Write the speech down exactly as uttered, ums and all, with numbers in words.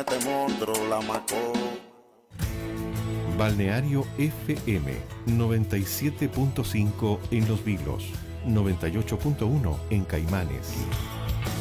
este monstruo la macó. Balneario F M noventa y siete punto cinco en Los Vilos, noventa y ocho punto uno en Caimanes.